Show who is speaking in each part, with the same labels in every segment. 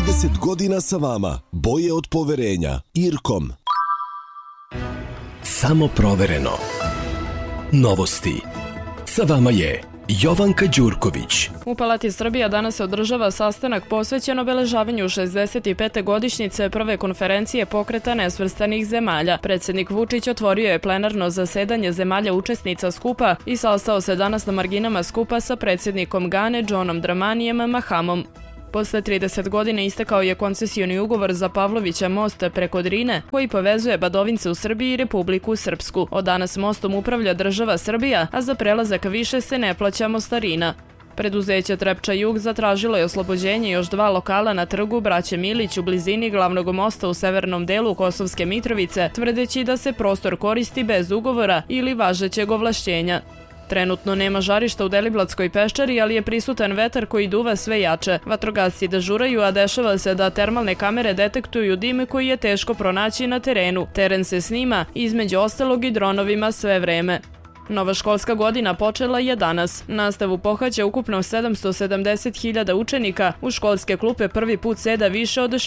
Speaker 1: 30 godina sa vama. Boje od poverenja. Irkom.
Speaker 2: Samo provereno. Novosti. Sa vama je Jovanka Đurković.
Speaker 3: U Palati Srbija danas se održava sastanak posvećen obeležavanju 65. godišnjice prve konferencije Pokreta nesvrstanih zemalja. Predsjednik Vučić otvorio je plenarno zasedanje zemalja učesnica skupa i sastao se danas na marginama skupa sa predsjednikom Gane Johnom Dramanijem Mahamom. Posle 30 godina istekao je koncesioni ugovor za Pavlovića most preko Drine, koji povezuje Badovince u Srbiji i Republiku Srpsku. Od danas mostom upravlja država Srbija, a za prelazak više se ne plaća mostarina. Preduzeće Trepča Jug zatražilo je oslobođenje još 2 lokala na trgu Braće Milić u blizini glavnog mosta u severnom delu Kosovske Mitrovice, tvrdeći da se prostor koristi bez ugovora ili važećeg ovlašćenja. Trenutno nema žarišta u Deliblatskoj peščari, ali je prisutan vetar koji duva sve jače. Vatrogasci dežuraju, a dešava se da termalne kamere detektuju dim koji je teško pronaći na terenu. Teren se snima, između ostalog i dronovima sve vreme. Nova školska godina počela je danas. Nastavu pohađa ukupno 770.000 učenika. U školske klupe prvi put seda više od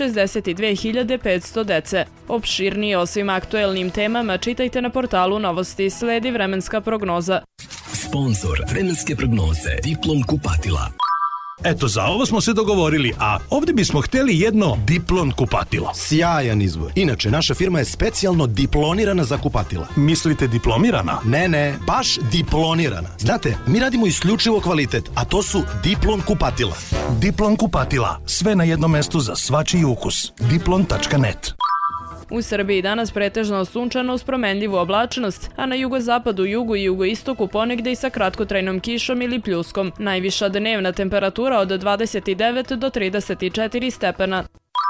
Speaker 3: 62.500 dece. Opširnije o svim aktuelnim temama čitajte na portalu Novosti. Sledi vremenska prognoza.
Speaker 2: Sponzor vremenske prognoze Diplom kupatila.
Speaker 4: Eto, za ovo smo se dogovorili, a ovdje bismo htjeli jedno Diplon kupatilo.
Speaker 5: Sjajan izbor. Inače, naša firma je specijalno diplonirana za kupatila.
Speaker 4: Mislite diplomirana?
Speaker 5: Ne, baš diplonirana. Znate, mi radimo isključivo kvalitet, a to su Diplon kupatila.
Speaker 4: Diplon kupatila. Sve na jednom mestu za svačiji ukus. Diplon.net.
Speaker 3: U Srbiji danas pretežno sunčano uz promenljivu oblačnost, a na jugozapadu, jugu i jugoistoku ponegde i sa kratkotrajnom kišom ili pljuskom. Najviša dnevna temperatura od 29 do 34 stepena.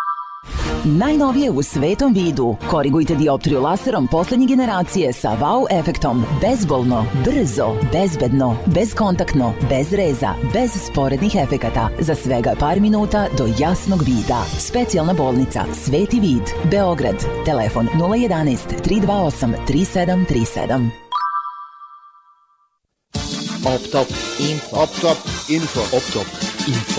Speaker 6: Najnovije u svetom vidu. Korigujte dioptriju laserom poslednje generacije sa wow efektom. Bezbolno, brzo, bezbedno, bezkontaktno, bez reza, bez sporednih efekata. Za svega par minuta do jasnog vida. Specijalna bolnica Sveti vid, Beograd. Telefon 011 328 3737.
Speaker 7: Optop info.